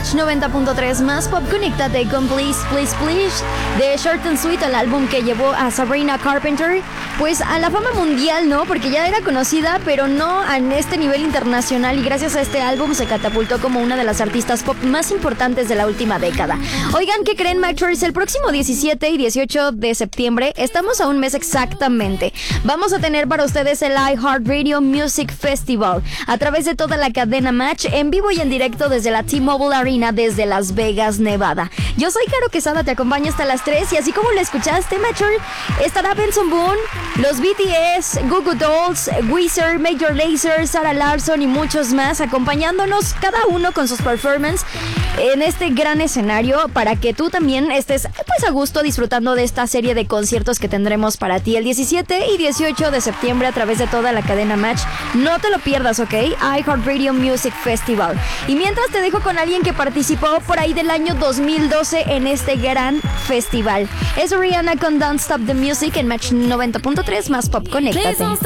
Match 90.3 más pop. Conéctate con Please, Please, Please de Short and Sweet, el álbum que llevó a Sabrina Carpenter pues a la fama mundial, ¿no? Porque ya era conocida, pero no en este nivel internacional, y gracias a este álbum se catapultó como una de las artistas pop más importantes de la última década. Oigan, ¿qué creen, Matchers? El próximo 17 y 18 de septiembre, estamos a un mes exactamente, vamos a tener para ustedes el iHeartRadio Music Festival a través de toda la cadena Match, en vivo y en directo desde la T-Mobile Arena desde Las Vegas, Nevada. Yo soy Caro Quesada, te acompaño hasta las 3, y así como lo escuchaste, Matcher, estará Benson Boone, los BTS, Goo Goo Dolls, Weezer, Major Lazer, Sarah Larsson y muchos más, acompañándonos cada uno con sus performances en este gran escenario, para que tú también estés pues a gusto disfrutando de esta serie de conciertos que tendremos para ti el 17 y 18 de septiembre a través de toda la cadena Match. No te lo pierdas, ¿ok? iHeartRadio Music Festival. Y mientras te dejo con alguien que participó por ahí del año 2012 en este gran festival. Es Rihanna con Don't Stop the Music en Match 90.3 más pop. Conéctate.